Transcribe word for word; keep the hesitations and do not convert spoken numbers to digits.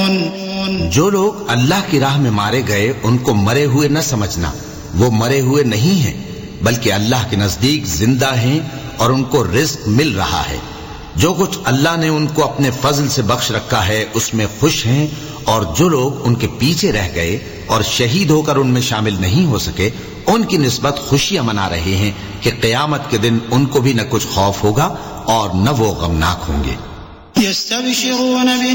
जो लोग अल्लाह की राह में मारे गए उनको मरे हुए न समझना, वो मरे हुए नहीं हैं, बल्कि अल्लाह के नजदीक जिंदा हैं और उनको रिज्क मिल रहा है। जो कुछ अल्लाह ने उनको अपने फजल से बख्श रखा है उसमें खुश हैं, और जो लोग उनके पीछे रह गए और शहीद होकर उनमें शामिल नहीं हो सके उनकी निस्बत खुशियां मना रहे हैं कि क़यामत के दिन उनको भी न कुछ खौफ होगा और न वो गमनाक होंगे।